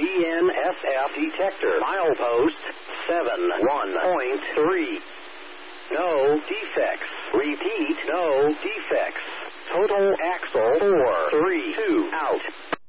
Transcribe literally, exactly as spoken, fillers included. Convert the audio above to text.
B N S F detector. Milepost seven one point three. No defects. Repeat, no defects. Total axle four three two out.